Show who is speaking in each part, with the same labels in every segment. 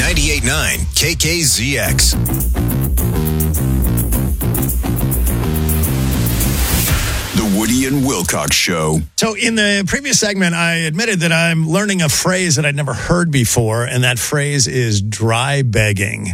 Speaker 1: 98.9 KKZX. The Woody and Wilcox Show.
Speaker 2: So in the previous segment, I admitted that I'm learning a phrase that I'd never heard before, and that phrase is dry begging.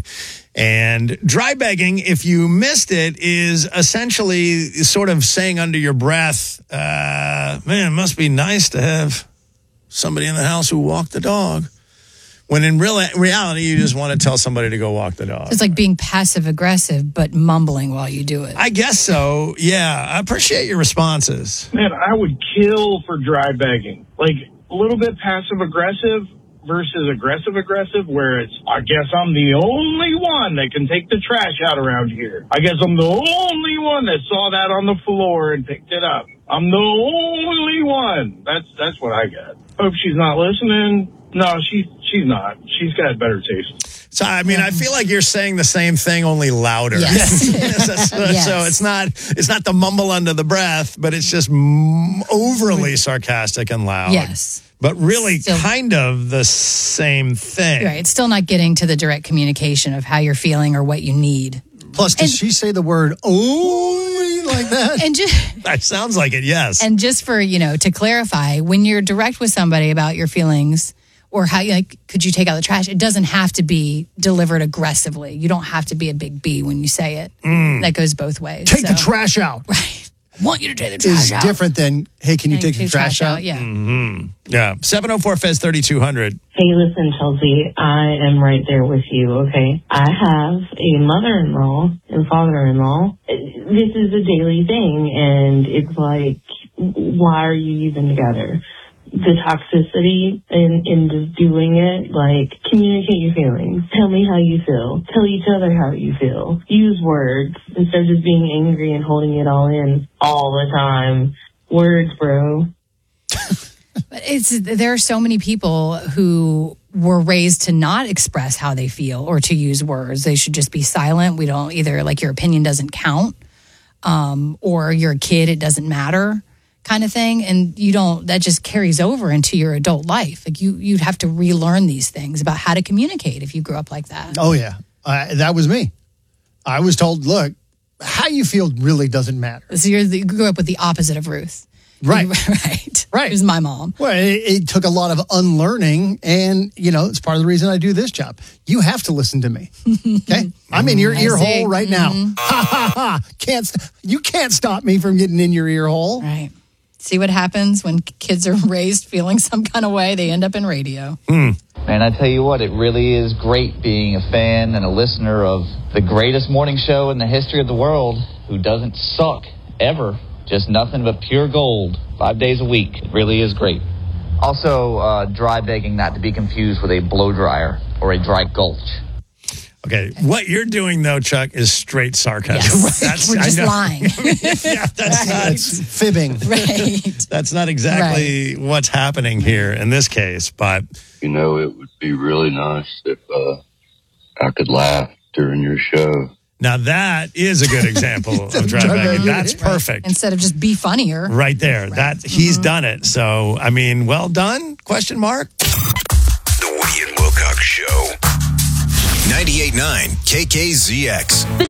Speaker 2: And dry begging, if you missed it, is essentially sort of saying under your breath, man, it must be nice to have somebody in the house who walked the dog. When in reality, you just want to tell somebody to go walk the dog.
Speaker 3: It's like being passive-aggressive, but mumbling while you do it.
Speaker 2: I guess so, yeah. I appreciate your responses.
Speaker 4: Man, I would kill for dry begging. Like, a little bit passive-aggressive versus aggressive-aggressive, where it's, I guess I'm the only one that can take the trash out around here. I guess I'm the only one that saw that on the floor and picked it up. I'm the only one. That's what I got. Hope she's not listening. No, she's not. She's got better taste.
Speaker 2: So, I mean, I feel like you're saying the same thing, only louder.
Speaker 3: Yes.
Speaker 2: Yes. So it's not the mumble under the breath, but it's just overly sarcastic and loud.
Speaker 3: Yes.
Speaker 2: But really kind of the same thing.
Speaker 3: Right. It's still not getting to the direct communication of how you're feeling or what you need.
Speaker 5: Plus, did she say the word only like that?
Speaker 3: And
Speaker 2: That sounds like it, yes.
Speaker 3: And just for, to clarify, when you're direct with somebody about your feelings or how, could you take out the trash, it doesn't have to be delivered aggressively. You don't have to be a big B when you say it. That goes both ways.
Speaker 5: Take the trash out.
Speaker 3: Right. I want you to take the trash out.
Speaker 5: Is different than, hey, can you take the trash out?
Speaker 3: Yeah.
Speaker 2: Mm-hmm. Yeah. 704-FEZ-3200.
Speaker 6: Hey, listen, Chelsea, I am right there with you, okay? I have a mother-in-law and father-in-law. This is a daily thing, and it's like, why are you even together? The toxicity in just doing it, like, communicate your feelings. Tell me how you feel. Tell each other how you feel. Use words instead of just being angry and holding it all in all the time. Words, bro.
Speaker 3: But there are so many people who were raised to not express how they feel or to use words. They should just be silent. We don't either, your opinion doesn't count, or you're a kid, it doesn't matter kind of thing. And that just carries over into your adult life. You'd have to relearn these things about how to communicate if you grew up like that.
Speaker 5: Oh, yeah. That was me. I was told, look, how you feel really doesn't matter.
Speaker 3: So you grew up with the opposite of Ruth.
Speaker 5: Right.
Speaker 3: Right. It was my mom.
Speaker 5: Well, it took a lot of unlearning, and, it's part of the reason I do this job. You have to listen to me, okay? I'm in your ear hole right now. Ha, ha, ha. You can't stop me from getting in your ear hole.
Speaker 3: Right. See what happens when kids are raised feeling some kind of way, they end up in radio.
Speaker 7: Man, I tell you what, it really is great being a fan and a listener of the greatest morning show in the history of the world, who doesn't suck, ever. Just nothing but pure gold, 5 days a week. It really is great. Also, dry begging not to be confused with a blow dryer or a dry gulch.
Speaker 2: Okay, what you're doing, though, Chuck, is straight sarcasm.
Speaker 3: Yes. We're just lying.
Speaker 2: Yeah,
Speaker 5: That's fibbing.
Speaker 3: Right.
Speaker 2: That's not exactly what's happening here in this case, but...
Speaker 8: It would be really nice if I could laugh during your show.
Speaker 2: Now, that is a good example of dry begging. That's perfect.
Speaker 3: Instead of just be funnier.
Speaker 2: Right there. Right. He's done it. So, well done? Question mark?
Speaker 1: The Woody and Wilcox Show. 98.9 KKZX.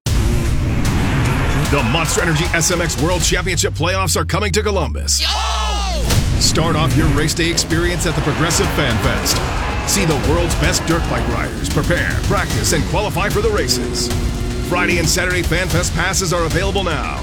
Speaker 9: The Monster Energy SMX World Championship playoffs are coming to Columbus. Start off your race day experience at the Progressive Fan Fest. See the world's best dirt bike riders prepare, practice, and qualify for the races. Friday and Saturday Fan Fest passes are available now.